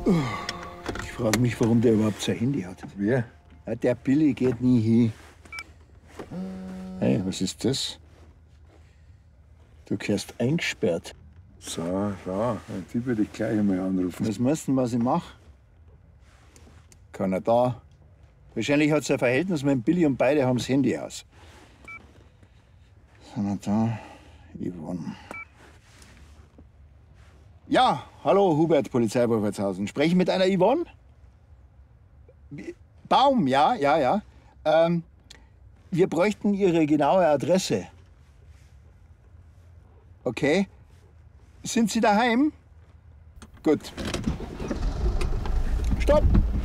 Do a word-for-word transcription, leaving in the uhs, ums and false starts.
Ich frage mich, warum der überhaupt sein Handy hat. Wer? Ja, der Billy geht nie hin. Hey, was ist das? Du gehörst eingesperrt. So, schau, die würde ich gleich einmal anrufen. Was meinst du, was ich mache? Keiner da. Wahrscheinlich hat es ein Verhältnis mit dem Billy und beide haben das Handy aus. Sind wir da? Yvonne. Ja, hallo Hubert, Polizei Wolfertshausen. Spreche ich mit einer Yvonne? Baum, ja, ja, ja. Ähm, wir bräuchten Ihre genaue Adresse. Okay. Sind Sie daheim? Gut. Stopp!